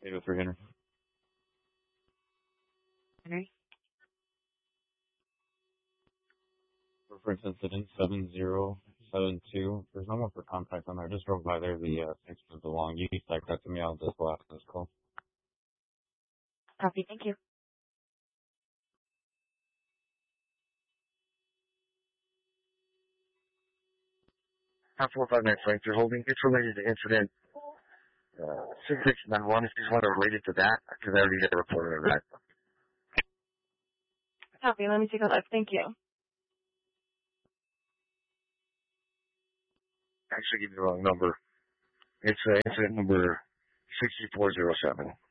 803 Henry. Reference incident 7072. There's no one for contact on there. I just drove by there. The text was along. You can text that to me. I'll just go after this call. Copy. Thank you. 459 Frank, you're holding. It's related to incident 6691. If you want to relate it to that, because I already got a report on that. Copy. Let me take a look. Thank you. Actually, give you the wrong number. It's incident number 6407.